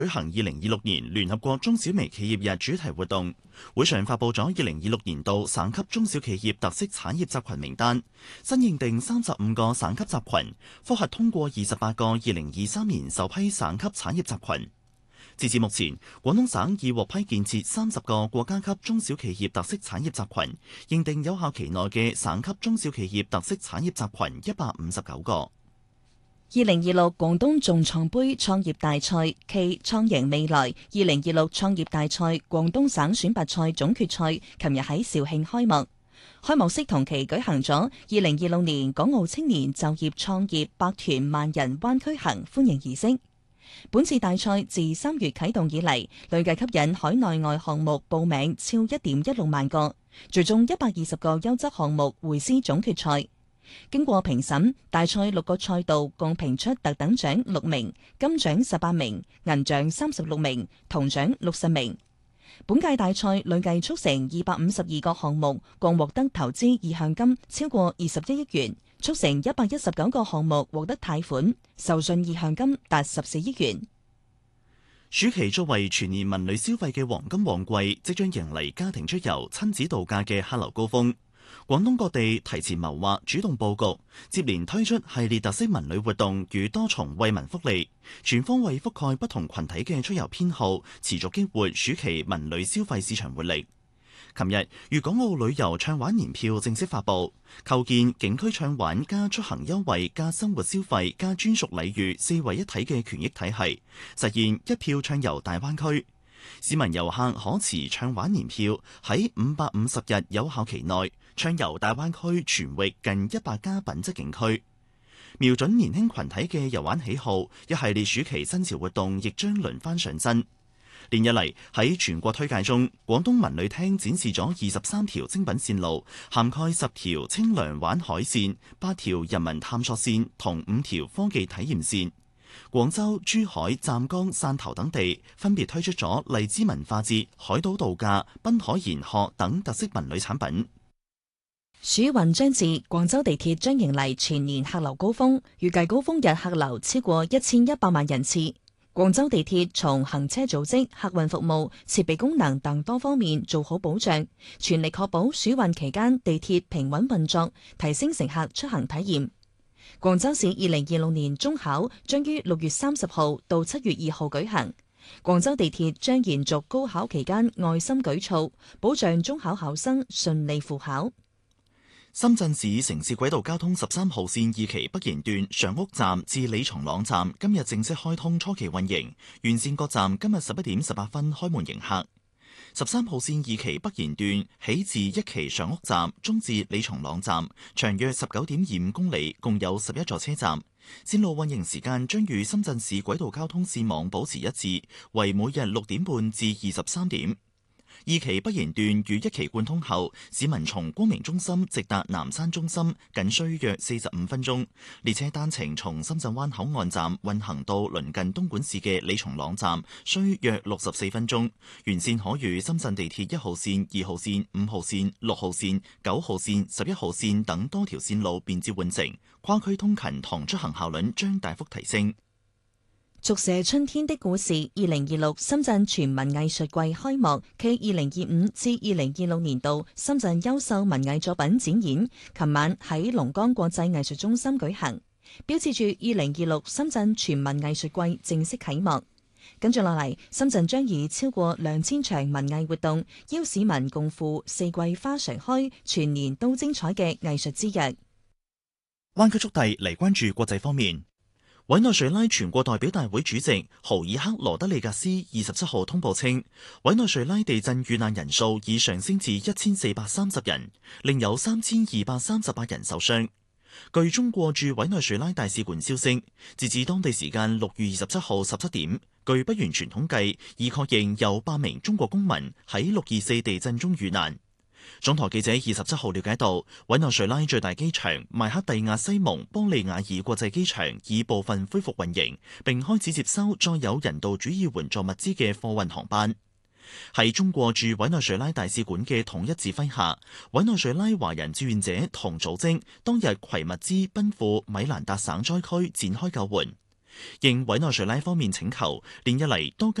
舉行2026年聯合國中小微企業日主題活動，會上發佈咗2026年度省級中小企業特色產業集群名單，新認定35個省級集群，複核通過28個2023年首批省級產業集群。截至目前，廣東省已獲批建設30個國家級中小企業特色產業集群，認定有效期內嘅省級中小企業特色產業集群159個。 2026廣東眾創杯創業大賽暨創贏未來2026創業大賽廣東省選拔賽總決賽，琴日喺肇慶開幕。開幕式同期舉行咗2026年港澳青年就業創業百團萬人灣區行歡迎儀式。本次大賽自3月啟動以嚟，累計吸引海內外項目報名超1.16萬個，最終120個優質項目會師總決賽。經過評審，大賽6個賽道共評出特等獎6名、金獎18名、銀獎36名、銅獎60名。本屆大賽累計促成252個項目，共獲得投資意向金超過21億元，促成119個項目獲得貸款，授信意向金達14億元。 暑期作為全年文旅消費嘅黃金旺季，即將迎嚟家庭出遊、親子度假嘅客流高峰。廣東各地提前謀劃，主動佈局，接連推出系列特色文旅活動與多重惠民福利，全方位覆蓋不同群體嘅出遊偏好，持續激活暑期文旅消費市場活力。琴日，粵港澳旅遊暢玩年票正式發布，構建景區暢玩加出行優惠加生活消費加專屬禮遇4位一體嘅權益體系，實現一票暢遊大灣區。市民遊客可持暢玩年票喺550日有效期內暢遊大灣區全域近100家品質景區，瞄準年輕群體嘅遊玩喜好，一系列暑期新潮活動亦將輪番上陣。連日嚟喺全國推介中，廣東文旅廳展示咗23條精品線路，涵蓋10條清涼玩海線、8條人文探索線同5條科技體驗線。廣州、珠海、湛江、汕頭等地分別推出咗荔枝文化節、海島度假、濱海研學等特色文旅產品。 暑運將至，廣州地鐵將迎嚟全年客流高峰，預計高峰日客流超過1100萬人次。廣州地鐵從行車組織、客運服務、設備功能等多方面做好保障，全力確保暑運期間地鐵平穩運作，提升乘客出行體驗。廣州市2026年中考將於6月30號到7月2號舉行。廣州地鐵將延續高考期間愛心舉措，保障中考考生順利赴考。 深圳市城市軌道交通13號線二期北延段上屋站至李松朗站今日正式開通初期運營，沿線各站今日11點18分開門迎客。13號線二期北延段起自一期上屋站，中至李松朗站，長約19.25公里，共有11座車站。線路運營時間將與深圳市軌道交通線網保持一致，為每日6點半至23點。二期北延段與一期貫通後，市民從光明中心直達南山中心僅需約45分鐘。列車單程從深圳灣口岸站運行到鄰近東莞市嘅李松朗站，需約64分鐘。沿線可與深圳地鐵1號線、2號線、5號線、6號線、9號線、11號線等多條線路便捷換乘，跨區通勤同出行效率將大幅提升。 續寫春天的故事2026深圳全民藝術季開幕暨2025至2026年度深圳優秀文藝作品展演，琴晚喺龍崗國際藝術中心舉行，標誌住2026深圳全民藝術季正式啟幕。跟住落嚟，深圳將以超過2000場文藝活動，邀市民共赴四季花常開、全年都精彩嘅藝術之夜。 灣區速遞嚟關注國際方面。委內瑞拉全國代表大會主席豪爾克羅德里格斯27號通報稱，委內瑞拉地震遇難人數已上升至1430人，另有3238人受傷。據中國駐委內瑞拉大使館消息，截至當地時間6月27號17點，據不完全統計，已確認有8名中國公民喺624地震中遇難。總台記者27號了解到，委內瑞拉最大機場邁克蒂亞西蒙波利亞爾國際機場已部分恢復運營，並開始接收載有人道主義援助物資嘅貨運航班。喺中國駐委內瑞拉大使館嘅統一指揮下，委內瑞拉華人志願者同組織當日攜物資奔赴米蘭達省災區展開救援。 應委內瑞拉方面請求，連日嚟多